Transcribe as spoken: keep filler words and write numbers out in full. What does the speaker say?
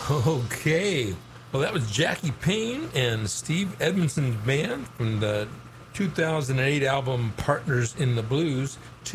Okay. Well, that was Jackie Payne and Steve Edmondson's band from the two thousand eight album Partners in the Blues.